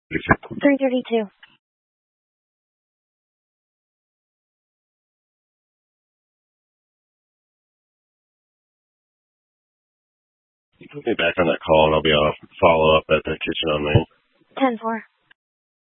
332. Put me back on that call, and I'll be off. Follow up at the kitchen on Main. 10-4.